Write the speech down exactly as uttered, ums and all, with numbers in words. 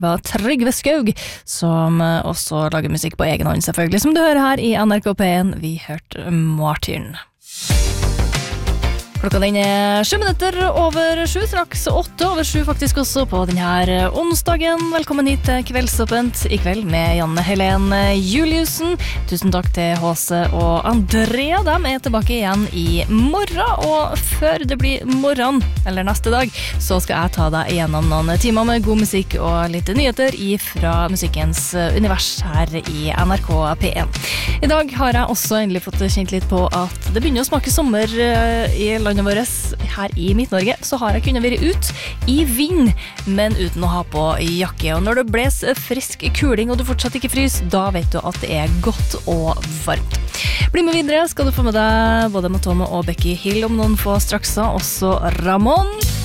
var Trygve Skaug, som også lager musikk på egen hånd, selvfølgelig, som du hører her i N R K P en. Vi hørte Martin. Klokka den er sju minutter over sju, straks åtte over sju faktisk også på denne onsdagen. Velkommen hit til Kveldsåpent i kveld med Janne Helene Juliussen. Tusen takk til H C og Andrea. De er tilbake igjen i morgen, og før det blir morgen, eller neste dag, så skal jeg ta deg igjennom noen timer med god musikk og litt nyheter fra musikkens univers her i N R K P en. I dag har jeg også endelig fått kjent litt på at det begynner å smake sommer i landet vårt. Her i Midt-Norge så har jeg kunnet være ut i vind, men uten å ha på jakke. Og når det bles frisk kuling og du fortsatt ikke fryser, da vet du at det er godt og varmt. Bli med videre, skal du få med deg både Matoma og Becky Hill om noen få strakser, også Ramon.